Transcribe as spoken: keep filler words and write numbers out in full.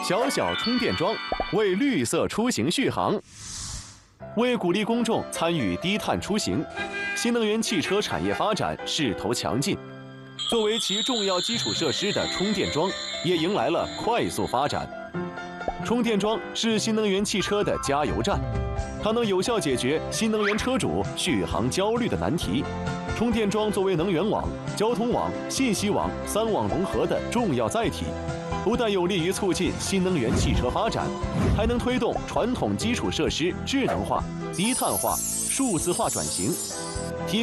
小小充电桩为绿色出行续航。为鼓励公众参与低碳出行，新能源汽车产业发展势头强劲。作为其重要基础设施的充电桩，也迎来了快速发展。充电桩是新能源汽车的加油站，它能有效解决新能源车主续航焦虑的难题。充电桩作为能源网、交通网、信息网三网融合的重要载体，不但有利于促进新能源汽车发展，还能推动传统基础设施智能化、低碳化、数字化转型，